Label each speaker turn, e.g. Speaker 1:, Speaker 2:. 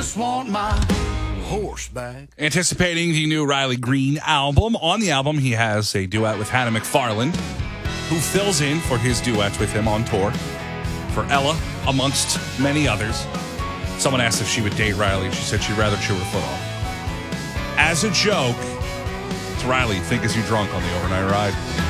Speaker 1: just want my horse back.
Speaker 2: Anticipating the new Riley Green album. On the album, he has a duet with Hannah McFarland, who fills in for his duets with him on tour. For Ella, amongst many others. Someone asked if she would date Riley. She said she'd rather chew her foot off. As a joke, it's Riley, think is you drunk on the overnight ride.